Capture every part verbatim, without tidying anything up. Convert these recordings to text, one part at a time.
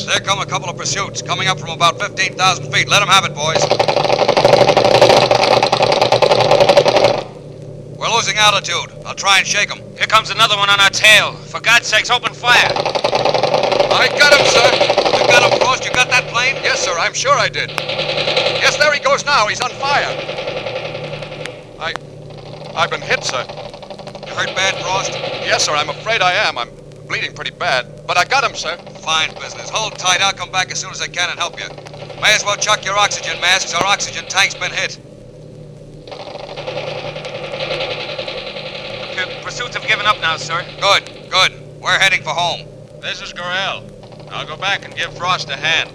Yes, there come a couple of pursuits, coming up from about fifteen thousand feet. Let them have it, boys. We're losing altitude. I'll try and shake them. Here comes another one on our tail. For God's sakes, open fire. I got him, sir. You got him, Frost? You got that plane? Yes, sir, I'm sure I did. Yes, there he goes now. He's on fire. I... I've been hit, sir. You hurt bad, Frost? Yes, sir, I'm afraid I am. I'm bleeding pretty bad. But I got him, sir. Fine business. Hold tight. I'll come back as soon as I can and help you. May as well chuck your oxygen masks. Our oxygen tank's been hit. The pursuits have given up now, sir. Good, good. We're heading for home. This is Gorell. I'll go back and give Frost a hand.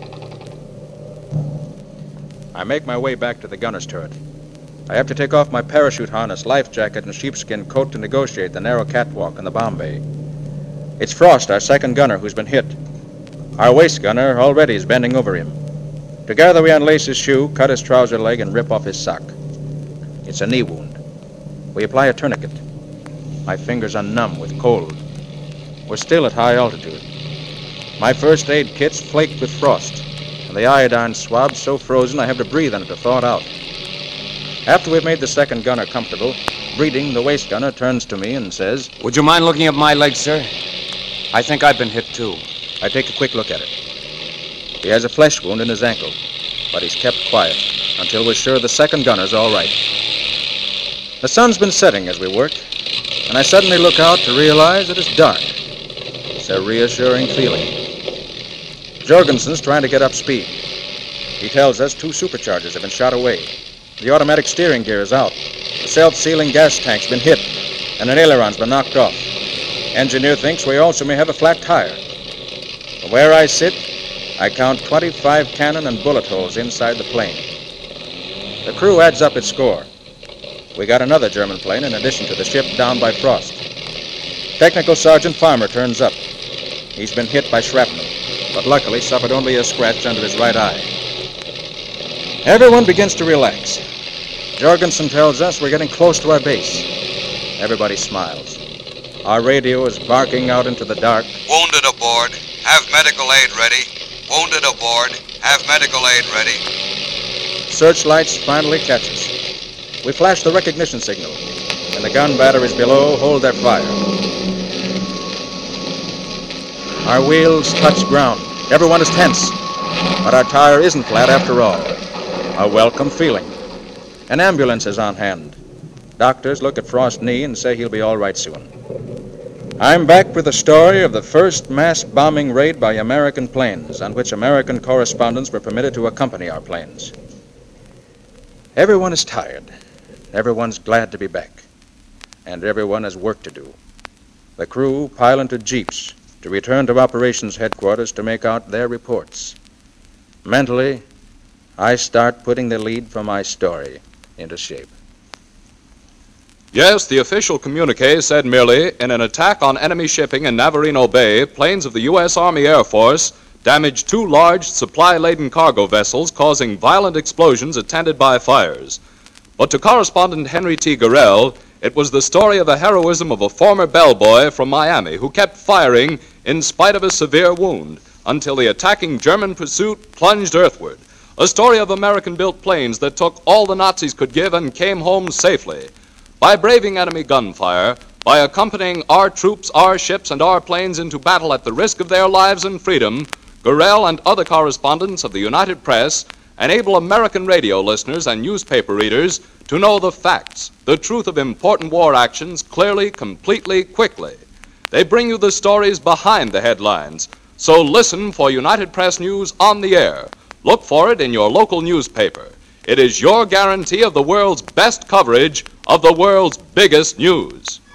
I make my way back to the gunner's turret. I have to take off my parachute harness, life jacket, and sheepskin coat to negotiate the narrow catwalk in the bomb bay. It's Frost, our second gunner, who's been hit. Our waist gunner already is bending over him. Together we unlace his shoe, cut his trouser leg, and rip off his sock. It's a knee wound. We apply a tourniquet. My fingers are numb with cold. We're still at high altitude. My first aid kit's flaked with frost, and the iodine swab's so frozen I have to breathe on it to thaw it out. After we've made the second gunner comfortable, Breeding, the waist gunner, turns to me and says, "Would you mind looking at my leg, sir? I think I've been hit, too." I take a quick look at it. He has a flesh wound in his ankle, but he's kept quiet until we're sure the second gunner's all right. The sun's been setting as we work, and I suddenly look out to realize that it's dark. It's a reassuring feeling. Jorgensen's trying to get up speed. He tells us two superchargers have been shot away. The automatic steering gear is out. The self-sealing gas tank's been hit, and an aileron's been knocked off. Engineer thinks we also may have a flat tire. From where I sit, I count twenty-five cannon and bullet holes inside the plane. The crew adds up its score. We got another German plane in addition to the ship down by Frost. Technical Sergeant Farmer turns up. He's been hit by shrapnel, but luckily suffered only a scratch under his right eye. Everyone begins to relax. Jorgensen tells us we're getting close to our base. Everybody smiles. Our radio is barking out into the dark. Wounded aboard. Have medical aid ready. Wounded aboard. Have medical aid ready. Searchlights finally catch us. We flash the recognition signal, and the gun batteries below hold their fire. Our wheels touch ground. Everyone is tense. But our tire isn't flat after all. A welcome feeling. An ambulance is on hand. Doctors look at Frost's knee and say he'll be all right soon. I'm back with the story of the first mass bombing raid by American planes, on which American correspondents were permitted to accompany our planes. Everyone is tired. Everyone's glad to be back. And everyone has work to do. The crew pile into jeeps to return to operations headquarters to make out their reports. Mentally, I start putting the lead for my story into shape. Yes, the official communique said merely, in an attack on enemy shipping in Navarino Bay, planes of the U S Army Air Force damaged two large supply-laden cargo vessels, causing violent explosions attended by fires. But to correspondent Henry T. Gorell, it was the story of the heroism of a former bellboy from Miami who kept firing in spite of a severe wound until the attacking German pursuit plunged earthward. A story of American-built planes that took all the Nazis could give and came home safely. By braving enemy gunfire, by accompanying our troops, our ships, and our planes into battle at the risk of their lives and freedom, Gorell and other correspondents of the United Press enable American radio listeners and newspaper readers to know the facts, the truth of important war actions clearly, completely, quickly. They bring you the stories behind the headlines. So listen for United Press News on the air. Look for it in your local newspaper. It is your guarantee of the world's best coverage of the world's biggest news.